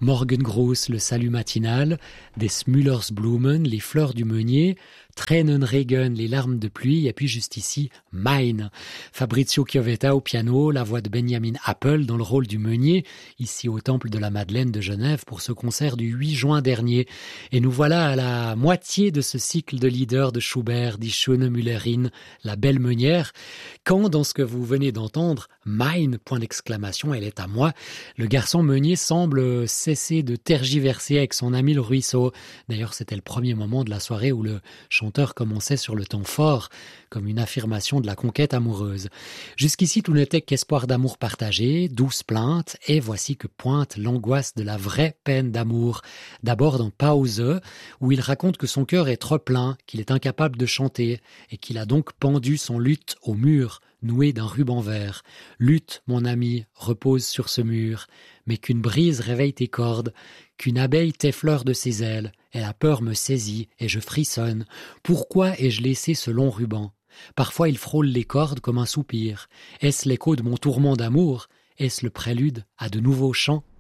Morgengruß, le salut matinal, des Smüllersblumen, les fleurs du meunier, Tränenregen, les larmes de pluie, et puis juste ici, Mein. Fabrizio Chiovetta au piano, la voix de Benjamin Appel dans le rôle du meunier, ici au Temple de la Madeleine de Genève pour ce concert du 8 juin dernier. Et nous voilà à la moitié de ce cycle de leaders de Schubert, Die schöne Müllerin, la belle meunière, quand dans ce que vous venez d'entendre, Mein, point d'exclamation, elle est à moi, le garçon meunier semble cesser de tergiverser avec son ami le ruisseau. D'ailleurs, c'était le premier moment de la soirée où le chanteur commençait sur le ton fort, comme une affirmation de la conquête amoureuse. Jusqu'ici, tout n'était qu'espoir d'amour partagé, douce plainte, et voici que pointe l'angoisse de la vraie peine d'amour. D'abord dans Pause, où il raconte que son cœur est trop plein, qu'il est incapable de chanter, et qu'il a donc pendu son luth au mur, noué d'un ruban vert. Lutte, mon ami, repose sur ce mur, mais qu'une brise réveille tes cordes, qu'une abeille t'effleure de ses ailes, et la peur me saisit, et je frissonne. Pourquoi ai-je laissé ce long ruban? Parfois il frôle les cordes comme un soupir. Est-ce l'écho de mon tourment d'amour? Est-ce le prélude à de nouveaux chants?